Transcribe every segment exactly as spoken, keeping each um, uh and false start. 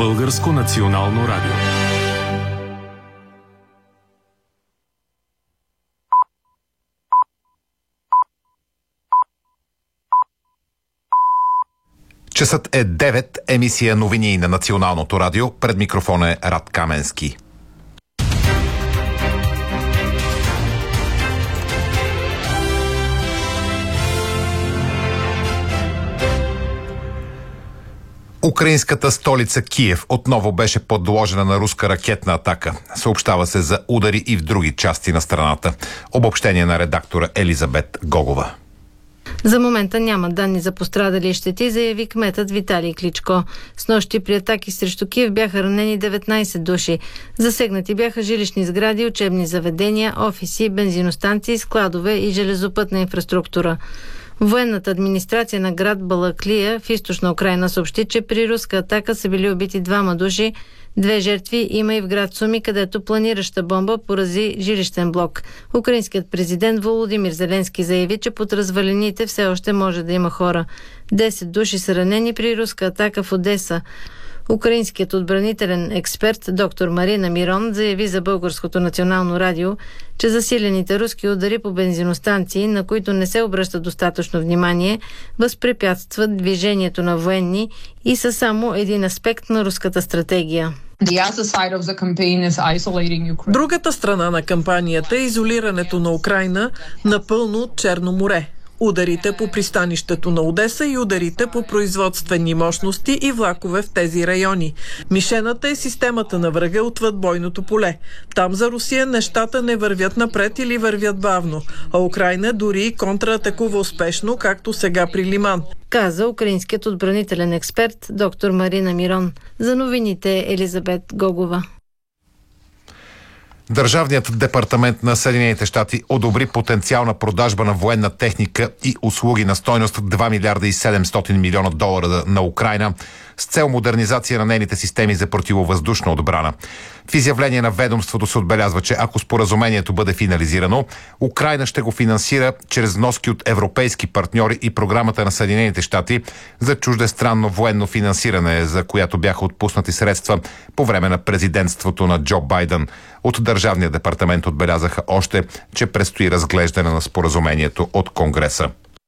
Българско национално радио. Часът е девет, емисия новини на Националното радио. Пред микрофона е Рад Каменски. Украинската столица Киев отново беше подложена на руска ракетна атака. Съобщава се за удари и в други части на страната. Обобщение на редактора Елизабет Гогова. За момента няма данни за пострадали и щети, заяви кметът Виталий Кличко. Снощи при атаки срещу Киев бяха ранени деветнайсет души. Засегнати бяха жилищни сгради, учебни заведения, офиси, бензиностанции, складове и железопътна инфраструктура. Военната администрация на град Балаклия в източна Украйна съобщи, че при руска атака са били убити двама души. Две жертви има и в град Суми, където планираща бомба порази жилищен блок. Украинският президент Володимир Зеленски заяви, че под развалините все още може да има хора. Десет души са ранени при руска атака в Одеса. Украинският отбранителен експерт доктор Марина Мирон заяви за Българското национално радио, че засилените руски удари по бензиностанции, на които не се обръща достатъчно внимание, възпрепятстват движението на военни и са само един аспект на руската стратегия. Другата страна на кампанията е изолирането на Украйна напълно от Черно море. Ударите по пристанището на Одеса и ударите по производствени мощности и влакове в тези райони. Мишената е системата на врага отвъд бойното поле. Там за Русия нещата не вървят напред или вървят бавно, а Украйна дори и контратакува успешно, както сега при Лиман, каза украинският отбранителен експерт доктор Марина Мирон. За новините Елизабет Гогова. Държавният департамент на Съединените щати одобри потенциална продажба на военна техника и услуги на стойност два милиарда и седемстотин милиона долара на Украйна с цел модернизация на нейните системи за противовъздушна отбрана. В изявление на ведомството се отбелязва, че ако споразумението бъде финализирано, Украйна ще го финансира чрез вноски от европейски партньори и програмата на Съединените щати за чуждестранно военно финансиране, за която бяха отпуснати средства по време на президентството на Джо Байден. От Държавния департамент отбелязаха още, че предстои разглеждане на споразумението от Конгреса.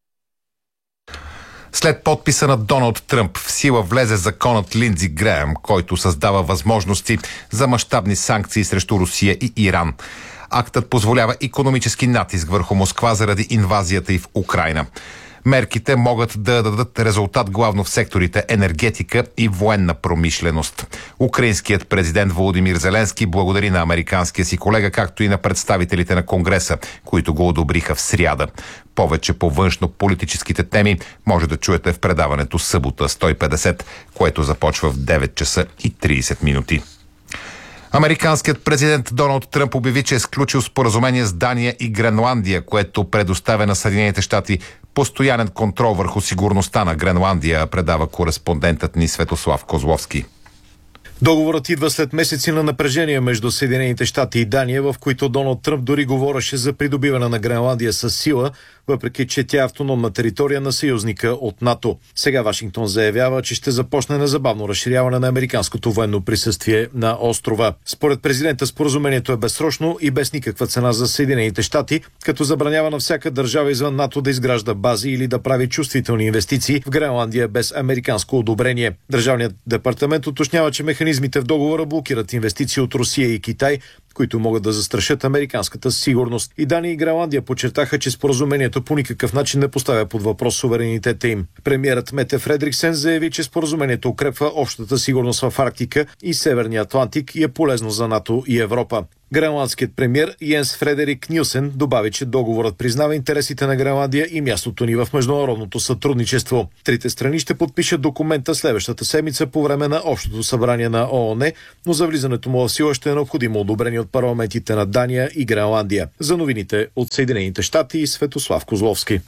След подписа на Доналд Тръмп в сила влезе законът Линдзи Греъм, който създава възможности за мащабни санкции срещу Русия и Иран. Актът позволява икономически натиск върху Москва заради инвазията й в Украйна. Мерките могат да дадат резултат главно в секторите енергетика и военна промишленост. Украинският президент Володимир Зеленски благодари на американския си колега, както и на представителите на Конгреса, които го одобриха в сряда. Повече по външно-политическите теми може да чуете в предаването Събота сто и петдесет, което започва в девет часа и трийсет минути. Американският президент Доналд Тръмп обяви, че е сключил споразумение с Дания и Гренландия, което предоставя на Съединените щати постоянен контрол върху сигурността на Гренландия, предава кореспондентът ни Светослав Козловски. Договорът идва след месеци на напрежение между Съединените щати и Дания, в които Доналд Тръмп дори говореше за придобиване на Гренландия с сила, въпреки че тя е автономна територия на съюзника от НАТО. Сега Вашингтон заявява, че ще започне незабавно разширяване на американското военно присъствие на острова. Според президента споразумението е безсрочно и без никаква цена за Съединените щати, като забранява на всяка държава извън НАТО да изгражда бази или да прави чувствителни инвестиции в Гренландия без американско одобрение. Държавният департамент уточнява, че механизмите в договора блокират инвестиции от Русия и Китай, които могат да застрашат американската сигурност. И Дания и Гренландия подчертаха, че споразумението по никакъв начин не поставя под въпрос суверенитета им. Премиерът Мете Фредриксен заяви, че споразумението укрепва общата сигурност в Арктика и Северния Атлантик и е полезно за НАТО и Европа. Гренландският премиер Йенс Фредерик Нилсен добави, че договорът признава интересите на Гренландия и мястото ни в международното сътрудничество. Трите страни ще подпишат документа следващата седмица по време на Общото събрание на ООН, но за влизането му в сила ще е необходимо одобрение от парламентите на Дания и Гренландия. За новините от Съединените щати, Светослав Козловски.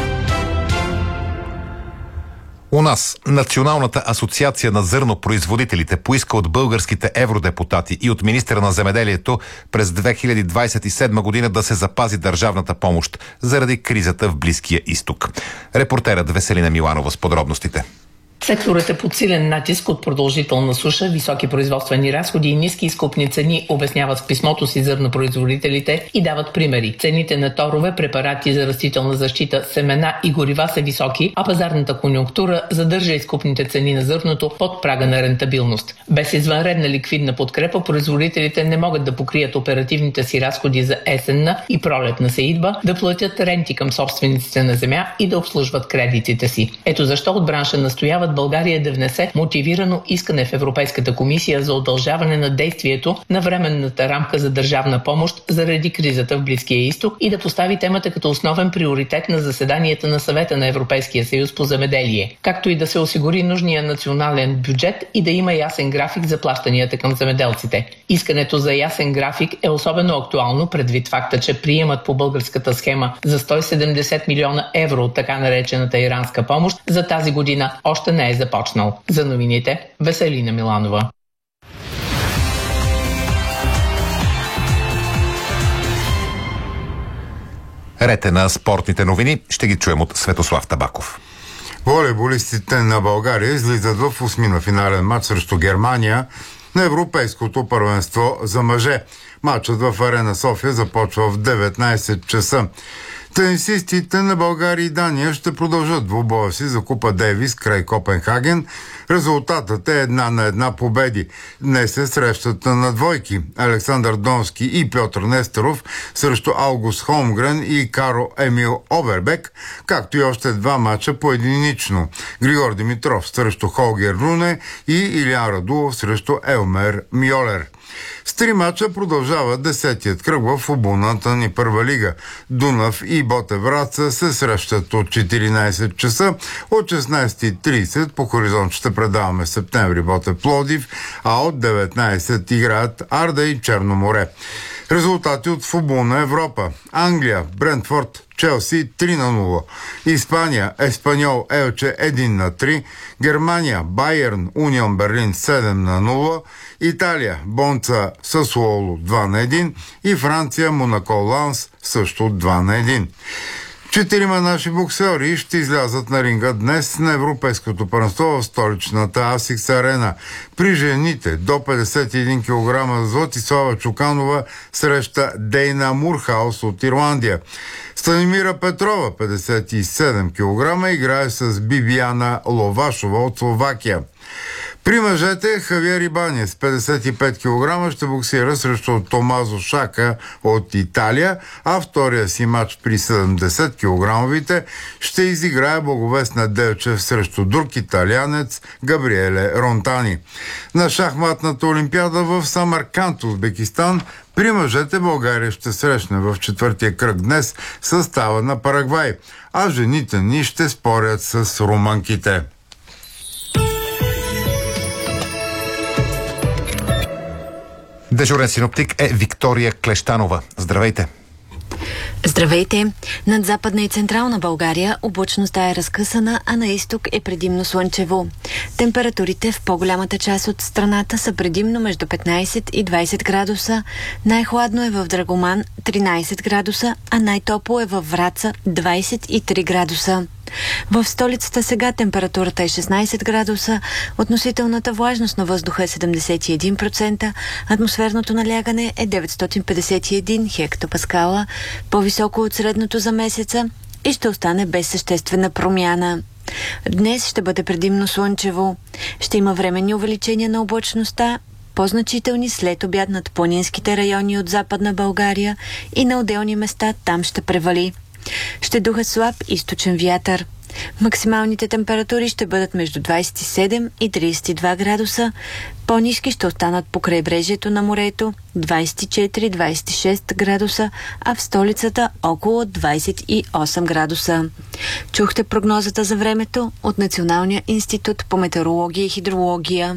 У нас Националната асоциация на зърнопроизводителите поиска от българските евродепутати и от министъра на земеделието през две хиляди двадесет и седма година да се запази държавната помощ заради кризата в Близкия изток. Репортерът Веселина Миланова с подробностите. Секторът е под силен натиск от продължителна суша, високи производствени разходи и ниски изкупни цени, обясняват в писмото си зърнопроизводителите и дават примери. Цените на торове, препарати за растителна защита, семена и горива са високи, а пазарната конюнктура задържа изкупните цени на зърното под прага на рентабилност. Без извънредна ликвидна подкрепа, производителите не могат да покрият оперативните си разходи за есенна и пролетна сеитба, да платят ренти към собствениците на земя и да обслужват кредитите си. Ето защо от бранша настояват България да внесе мотивирано искане в Европейската комисия за удължаване на действието на временната рамка за държавна помощ заради кризата в Близкия изток и да постави темата като основен приоритет на заседанията на Съвета на Европейския съюз по земеделие, както и да се осигури нужния национален бюджет и да има ясен график за плащанията към земеделците. Искането за ясен график е особено актуално предвид факта, че приемат по българската схема за сто и седемдесет милиона евро от така наречената иранска помощ за тази година още не е започнал. За новините Веселина Миланова. Ред е на спортните новини. Ще ги чуем от Светослав Табаков. Волейболистите на България излизат в осмина финален матч срещу Германия на Европейското първенство за мъже. Матчът в Арена София започва в деветнайсет часа. Тенисистите на България и Дания ще продължат двубоя си за Купа Дейвис край Копенхаген. Резултатът е една на една победи. Днес е срещата на двойки. Александър Донски и Пьотър Нестеров срещу Аугуст Холмгрен и Каро Емил Обербек, както и още два мача по единично. Григор Димитров срещу Холгер Руне и Илиан Радулов срещу Елмер Мьолер. С три мача продължава десетият кръг в футболната ни първа лига. Дунав и Ботев Враца се срещат от четиринайсет часа. От шестнайсет и трийсет по хоризонт ще предаваме Септември Ботев Пловдив, а от деветнайсет играят Арда и Черно море. Резултати от футболна Европа. Англия, Брентфорд, Челси три на нула. Испания, Еспаньол, Елче едно на три. Германия, Байерн, Унион Берлин седем на нула. Италия, Бонца, Сасуоло два на едно. И Франция, Монако, Ланс също два на едно. Четирима наши боксери ще излязат на ринга днес на Европейското първенство в столичната Асикс Арена. При жените до петдесет и един килограма Златислава Чуканова среща Дейна Мурхаус от Ирландия. Станимира Петрова, петдесет и седем килограма, играе с Бибияна Ловашова от Словакия. При мъжете Хавиер Ибанес, петдесет и пет килограма, ще боксира срещу Томазо Шака от Италия, а втория си матч при седемдесет килограмовите ще изиграе Благовестна Делчев срещу друг италианец Габриеле Ронтани. На шахматната олимпиада в Самарканд, Узбекистан, при мъжете България ще срещне в четвъртия кръг днес състава на Парагвай, а жените ни ще спорят с румънките. Дежурен синоптик е Виктория Клещанова. Здравейте! Здравейте! Над Западна и Централна България облачността е разкъсана, а на изток е предимно слънчево. Температурите в по-голямата част от страната са предимно между петнайсет и двайсет градуса. Най-хладно е в Драгоман тринайсет градуса, а най-топло е във Враца двайсет и три градуса. В столицата сега температурата е шестнайсет градуса, относителната влажност на въздуха е седемдесет и един процента, атмосферното налягане е деветстотин петдесет и един хектопаскала, по-високо от средното за месеца и ще остане без съществена промяна. Днес ще бъде предимно слънчево. Ще има временни увеличения на облачността, по-значителни след обяд над планинските райони от Западна България и на отделни места там ще превали. Ще духа слаб източен вятър. Максималните температури ще бъдат между двайсет и седем и трийсет и два градуса. По-ниски ще останат по крайбрежието на морето двайсет и четири до двайсет и шест градуса, а в столицата около двайсет и осем градуса. Чухте прогнозата за времето от Националния институт по метеорология и хидрология.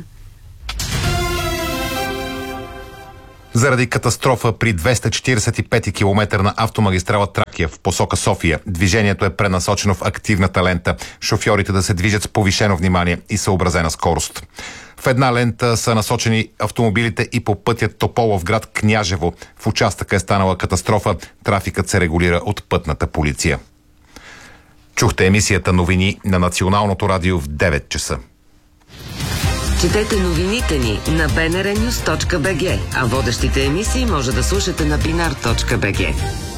Заради катастрофа при двеста четирийсет и пети километър на автомагистрала Тракия в посока София, движението е пренасочено в активната лента. Шофьорите да се движат с повишено внимание и съобразена скорост. В една лента са насочени автомобилите и по пътя Тополов град Княжево. В участъка е станала катастрофа. Трафикът се регулира от пътната полиция. Чухте емисията новини на Националното радио в девет часа. Четете новините ни на би ен ар нюз точка би джи, а водещите емисии може да слушате на бинар точка би джи.